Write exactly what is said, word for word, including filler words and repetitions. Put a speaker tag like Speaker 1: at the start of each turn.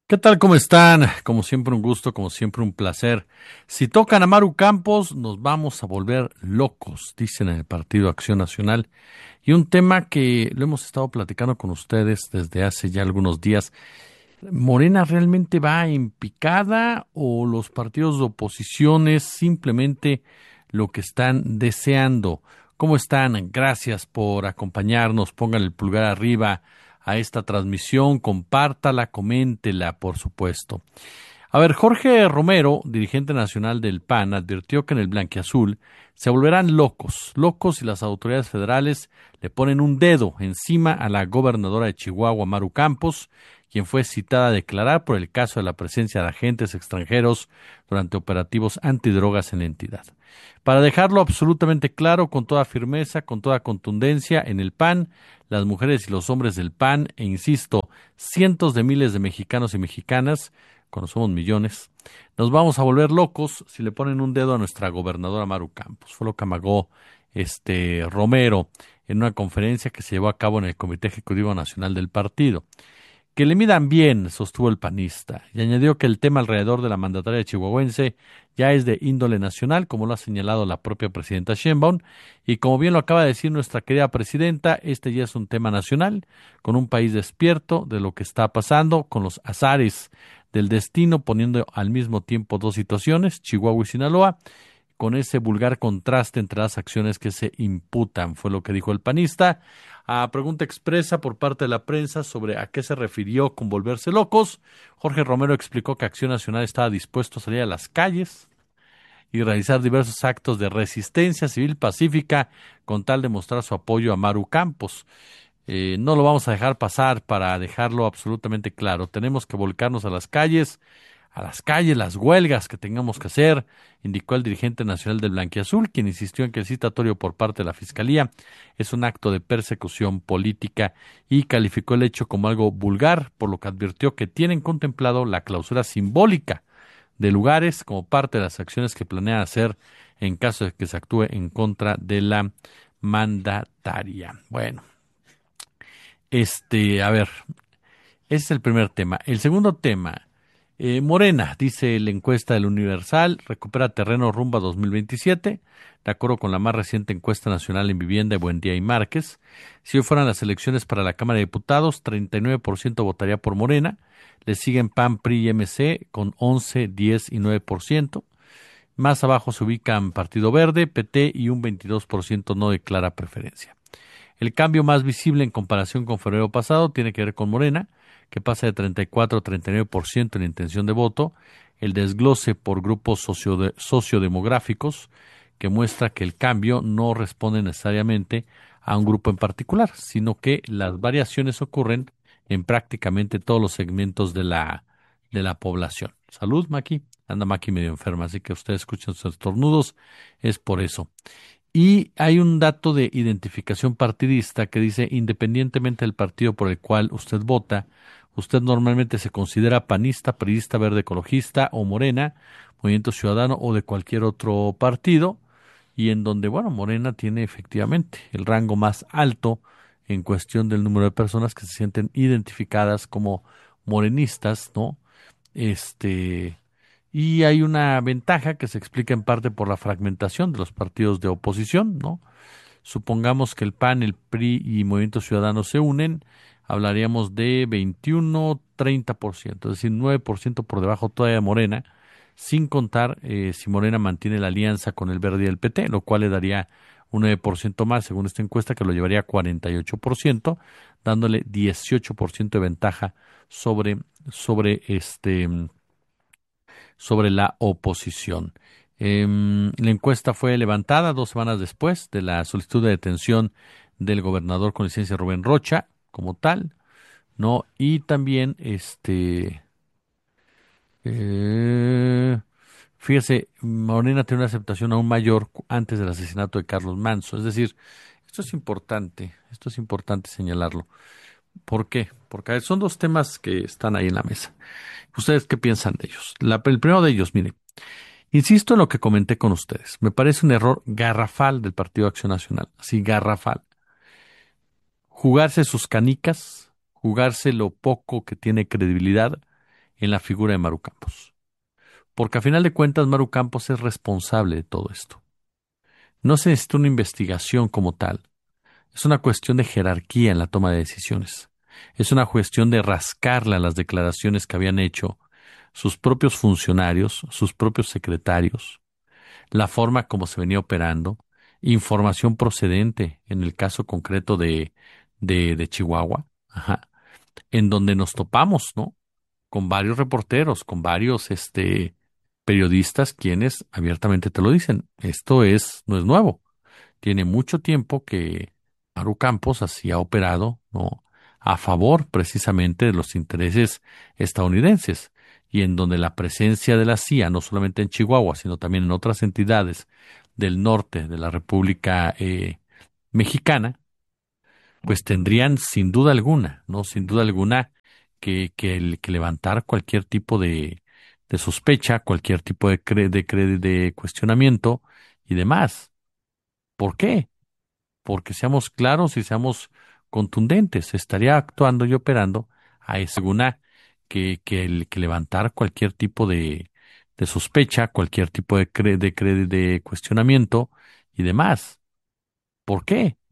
Speaker 1: ¿Qué tal? ¿Cómo están? Como siempre un gusto, como siempre un placer. Si tocan a Maru Campos, nos vamos a volver locos, dicen en el Partido Acción Nacional. Y un tema que lo hemos estado platicando con ustedes desde hace ya algunos días. ¿Morena realmente va en picada o los partidos de oposición es simplemente lo que están deseando? ¿Cómo están? Gracias por acompañarnos. Pongan el pulgar arriba a esta transmisión, compártala, coméntela, por supuesto. A ver, Jorge Romero, dirigente nacional del P A N, advirtió que en el blanquiazul se volverán locos, locos si las autoridades federales le ponen un dedo encima a la gobernadora de Chihuahua, Maru Campos, quien fue citada a declarar por el caso de la presencia de agentes extranjeros durante operativos antidrogas en la entidad. Para dejarlo absolutamente claro, con toda firmeza, con toda contundencia, en el P A N, las mujeres y los hombres del P A N, e insisto, cientos de miles de mexicanos y mexicanas, cuando somos millones, nos vamos a volver locos si le ponen un dedo a nuestra gobernadora Maru Campos. Fue lo que amagó este Romero en una conferencia que se llevó a cabo en el Comité Ejecutivo Nacional del partido. Que le midan bien, sostuvo el panista, y añadió que el tema alrededor de la mandataria chihuahuense ya es de índole nacional, como lo ha señalado la propia presidenta Sheinbaum, y como bien lo acaba de decir nuestra querida presidenta, este ya es un tema nacional, con un país despierto de lo que está pasando, con los azares del destino, poniendo al mismo tiempo dos situaciones, Chihuahua y Sinaloa, con ese vulgar contraste entre las acciones que se imputan, fue lo que dijo el panista. A pregunta expresa por parte de la prensa sobre a qué se refirió con volverse locos, Jorge Romero explicó que Acción Nacional estaba dispuesto a salir a las calles y realizar diversos actos de resistencia civil pacífica con tal de mostrar su apoyo a Maru Campos. Eh, no lo vamos a dejar pasar para dejarlo absolutamente claro. Tenemos que volcarnos a las calles, a las calles, las huelgas que tengamos que hacer, indicó el dirigente nacional del Blanquiazul, quien insistió en que el citatorio por parte de la Fiscalía es un acto de persecución política y calificó el hecho como algo vulgar, por lo que advirtió que tienen contemplado la clausura simbólica de lugares como parte de las acciones que planean hacer en caso de que se actúe en contra de la mandataria. Bueno, este, a ver, ese es el primer tema. El segundo tema, eh, Morena, dice la encuesta del Universal, recupera terreno rumbo a dos mil veintisiete, de acuerdo con la más reciente encuesta nacional en vivienda de Buendía y Márquez. Si hoy fueran las elecciones para la Cámara de Diputados, treinta y nueve por ciento votaría por Morena, le siguen P A N, P R I y M C con once, diez y nueve por ciento. Más abajo se ubican Partido Verde, P T y un veintidós por ciento no declara preferencia. El cambio más visible en comparación con febrero pasado tiene que ver con Morena, que pasa de treinta y cuatro a treinta y nueve por ciento en intención de voto, el desglose por grupos sociode- sociodemográficos, que muestra que el cambio no responde necesariamente a un grupo en particular, sino que las variaciones ocurren en prácticamente todos los segmentos de la, de la población. Salud, Maki. Anda Maki medio enferma, así que ustedes escuchan sus estornudos, es por eso. Y hay un dato de identificación partidista que dice, independientemente del partido por el cual usted vota, usted normalmente se considera panista, priista, verde ecologista o morena, Movimiento Ciudadano o de cualquier otro partido, y en donde, bueno, Morena tiene efectivamente el rango más alto en cuestión del número de personas que se sienten identificadas como morenistas, ¿no? Este, y hay una ventaja que se explica en parte por la fragmentación de los partidos de oposición, ¿no? Supongamos que el P A N, el P R I y Movimiento Ciudadano se unen, hablaríamos de veintiuno, treinta por ciento, es decir, nueve por ciento por debajo todavía de Morena, sin contar eh, si Morena mantiene la alianza con el Verde y el P T, lo cual le daría un nueve por ciento más, según esta encuesta, que lo llevaría a cuarenta y ocho por ciento, dándole dieciocho por ciento de ventaja sobre, sobre este sobre la oposición. Em, la encuesta fue levantada dos semanas después de la solicitud de detención del gobernador con licencia Rubén Rocha, como tal, ¿no? Y también, este, eh, fíjese, Morena tiene una aceptación aún mayor cu- antes del asesinato de Carlos Manso. Es decir, esto es importante, esto es importante señalarlo. ¿Por qué? Porque a ver, son dos temas que están ahí en la mesa. ¿Ustedes qué piensan de ellos? La- el primero de ellos, mire, insisto en lo que comenté con ustedes. Me parece un error garrafal del Partido Acción Nacional. Así, garrafal. Jugarse sus canicas, jugarse lo poco que tiene credibilidad en la figura de Maru Campos. Porque a final de cuentas Maru Campos es responsable de todo esto. No se necesita una investigación como tal. Es una cuestión de jerarquía en la toma de decisiones. Es una cuestión de rascarle a las declaraciones que habían hecho sus propios funcionarios, sus propios secretarios, la forma como se venía operando, información procedente, en el caso concreto de, de, de Chihuahua, ajá, en donde nos topamos, ¿no? Con varios reporteros, con varios este, periodistas quienes abiertamente te lo dicen. Esto es, no es nuevo. Tiene mucho tiempo que Maru Campos así ha operado, ¿no? A favor precisamente de los intereses estadounidenses y en donde la presencia de la C I A, no solamente en Chihuahua, sino también en otras entidades del norte de la República eh, Mexicana, pues tendrían sin duda alguna, ¿no? Sin duda alguna que, que, el- que levantar cualquier tipo de, de sospecha, cualquier tipo de, cre- de, cre- de cuestionamiento y demás. ¿Por qué? Porque seamos claros y seamos contundentes. Estaría actuando y operando a esa alguna que, que, el, que levantar cualquier tipo de, de sospecha, cualquier tipo de, cre- de, cre- de cuestionamiento y demás. ¿Por qué?